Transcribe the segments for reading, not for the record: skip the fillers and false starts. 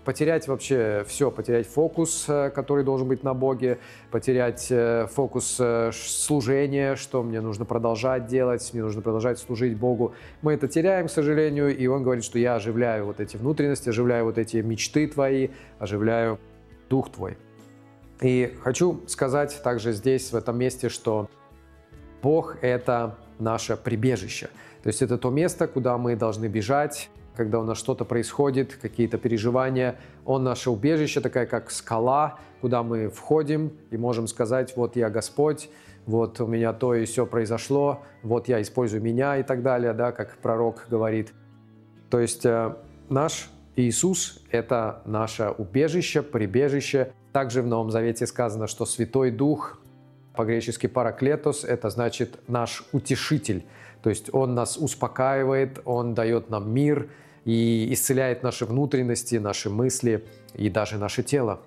потерять вообще все, потерять фокус, который должен быть на Боге, потерять фокус служения, что мне нужно продолжать делать, мне нужно продолжать служить Богу. Мы это теряем, к сожалению, и Он говорит, что я оживляю вот эти внутренности, оживляю вот эти мечты твои, оживляю Дух Твой. И хочу сказать также здесь, в этом месте, что Бог – это наше прибежище. То есть это то место, куда мы должны бежать, когда у нас что-то происходит, какие-то переживания. Он наше убежище, такая как скала, куда мы входим и можем сказать: вот я Господь, вот у меня то и сё произошло, вот я использую меня и так далее, да, как пророк говорит. То есть наш Иисус – это наше убежище, прибежище. Также в Новом Завете сказано, что Святой Дух, по-гречески «параклетос», это значит наш утешитель. То есть Он нас успокаивает, Он дает нам мир и исцеляет наши внутренности, наши мысли и даже наше тело.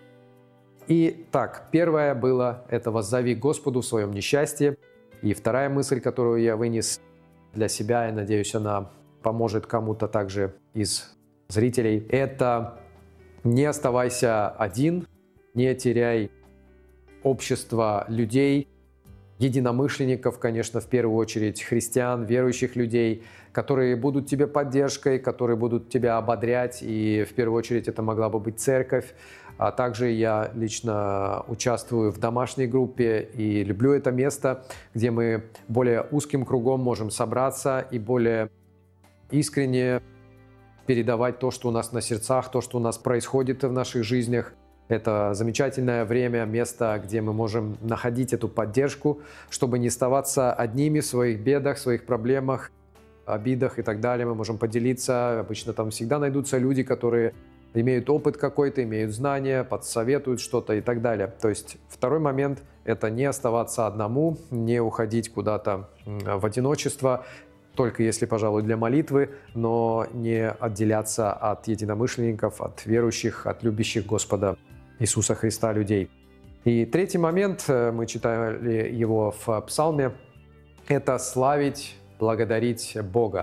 И так, первое было – это «воззови Господу в своем несчастье». И вторая мысль, которую я вынес для себя, и надеюсь, она поможет кому-то также из зрителей, это не оставайся один, не теряй общество людей, единомышленников, конечно, в первую очередь христиан, верующих людей, которые будут тебе поддержкой, которые будут тебя ободрять, и в первую очередь это могла бы быть церковь. А также я лично участвую в домашней группе и люблю это место, где мы более узким кругом можем собраться и более искренне передавать то, что у нас на сердцах, то, что у нас происходит в наших жизнях. Это замечательное время, место, где мы можем находить эту поддержку, чтобы не оставаться одними в своих бедах, в своих проблемах, обидах и так далее. Мы можем поделиться. Обычно там всегда найдутся люди, которые имеют опыт какой-то, имеют знания, подсоветуют что-то и так далее. То есть второй момент – это не оставаться одному, не уходить куда-то в одиночество, только если, пожалуй, для молитвы, но не отделяться от единомышленников, от верующих, от любящих Господа Иисуса Христа людей. И третий момент, мы читали его в Псалме, это славить, благодарить Бога.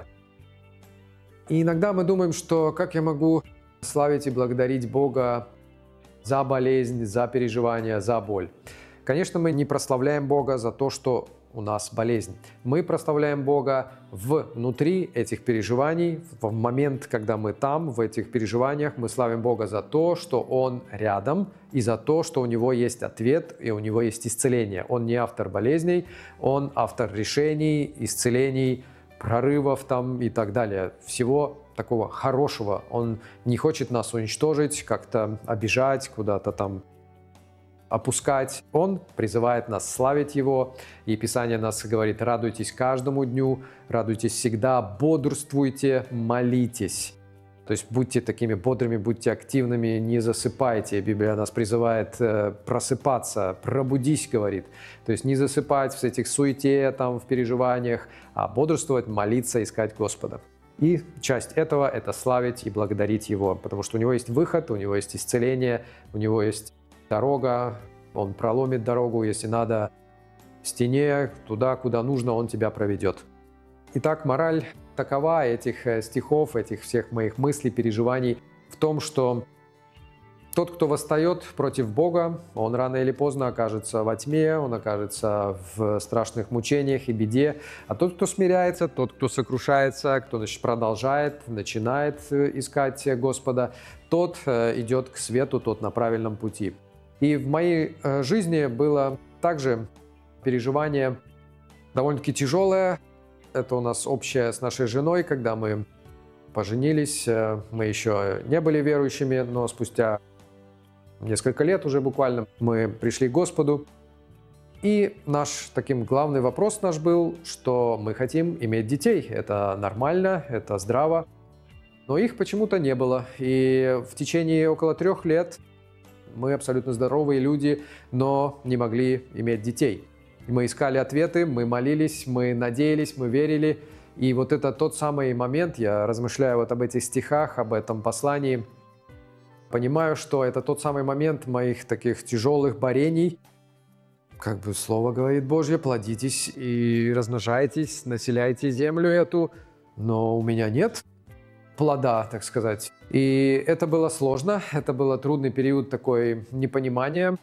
И иногда мы думаем, что как я могу славить и благодарить Бога за болезнь, за переживания, за боль. Конечно, мы не прославляем Бога за то, что у нас болезнь. Мы прославляем Бога внутри этих переживаний, в момент, когда мы там, в этих переживаниях, мы славим Бога за то, что Он рядом, и за то, что у Него есть ответ, и у Него есть исцеление. Он не автор болезней, Он автор решений, исцелений, прорывов там и так далее. Всего такого хорошего. Он не хочет нас уничтожить, как-то обижать, куда-то там опускать. Он призывает нас славить Его. И Писание нас говорит: радуйтесь каждому дню, радуйтесь всегда, бодрствуйте, молитесь. То есть будьте такими бодрыми, будьте активными, не засыпайте. Библия нас призывает просыпаться, пробудись, говорит. То есть не засыпать в этих суете, там, в переживаниях, а бодрствовать, молиться, искать Господа. И часть этого – это славить и благодарить Его, потому что у Него есть выход, у Него есть исцеление, у Него есть дорога, Он проломит дорогу, если надо, в стене, туда, куда нужно, Он тебя проведет. Итак, мораль такова этих стихов, этих всех моих мыслей, переживаний в том, что тот, кто восстает против Бога, он рано или поздно окажется во тьме, он окажется в страшных мучениях и беде. А тот, кто смиряется, тот, кто сокрушается, кто продолжает, начинает искать Господа, тот идет к свету, тот на правильном пути. И в моей жизни было также переживание довольно-таки тяжелое. Это у нас общее с нашей женой, когда мы поженились. Мы еще не были верующими, но спустя несколько лет уже буквально мы пришли к Господу. И наш таким главный вопрос наш был, что мы хотим иметь детей. Это нормально, это здраво. Но их почему-то не было. И в течение около 3 лет мы абсолютно здоровые люди, но не могли иметь детей. И мы искали ответы, мы молились, мы надеялись, мы верили. И вот это тот самый момент, я размышляю вот об этих стихах, об этом послании, понимаю, что это тот самый момент моих таких тяжелых борений. Как бы Слово говорит Божье: плодитесь и размножайтесь, населяйте землю эту, но у меня нет. плода, так сказать. И это было сложно, это был трудный период такой непонимания.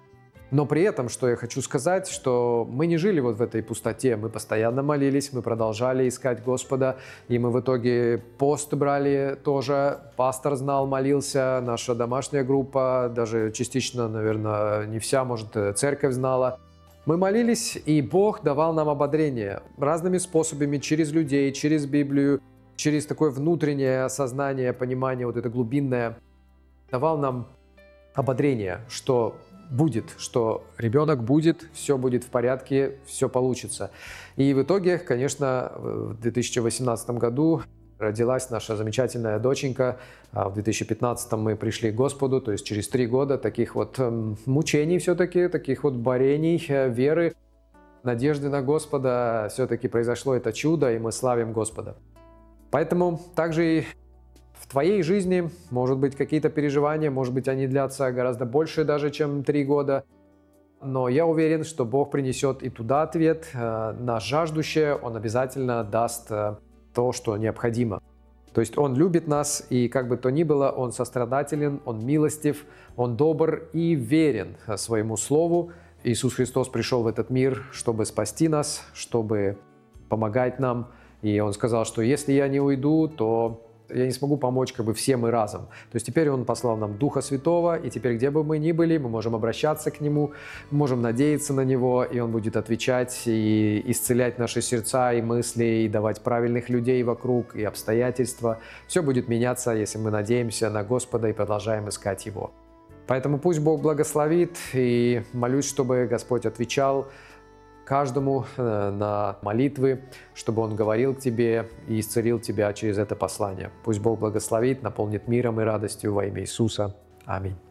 Но при этом, что я хочу сказать, что мы не жили вот в этой пустоте, мы постоянно молились, мы продолжали искать Господа, и мы в итоге пост брали тоже, пастор знал, молился, наша домашняя группа, даже частично, наверное, не вся, может, церковь знала. Мы молились, и Бог давал нам ободрение разными способами, через людей, через Библию, через такое внутреннее осознание, понимание, вот это глубинное, давал нам ободрение, что будет, что ребенок будет, все будет в порядке, все получится. И в итоге, конечно, в 2018 году родилась наша замечательная доченька. В 2015 мы пришли к Господу, то есть через 3 года таких вот мучений все-таки, таких вот борений, веры, надежды на Господа, все-таки произошло это чудо, и мы славим Господа. Поэтому также и в твоей жизни, может быть, какие-то переживания, может быть, они длятся гораздо больше даже, чем 3 года. Но я уверен, что Бог принесет и туда ответ на жаждущее, Он обязательно даст то, что необходимо. То есть Он любит нас, и как бы то ни было, Он сострадателен, Он милостив, Он добр и верен своему Слову. Иисус Христос пришел в этот мир, чтобы спасти нас, чтобы помогать нам. И Он сказал, что если я не уйду, то я не смогу помочь как бы всем и разом. То есть теперь Он послал нам Духа Святого, и теперь где бы мы ни были, мы можем обращаться к Нему, можем надеяться на Него, и Он будет отвечать и исцелять наши сердца и мысли, и давать правильных людей вокруг, и обстоятельства. Все будет меняться, если мы надеемся на Господа и продолжаем искать Его. Поэтому пусть Бог благословит, и молюсь, чтобы Господь отвечал каждому на молитвы, чтобы Он говорил к тебе и исцелил тебя через это послание. Пусть Бог благословит, наполнит миром и радостью во имя Иисуса. Аминь.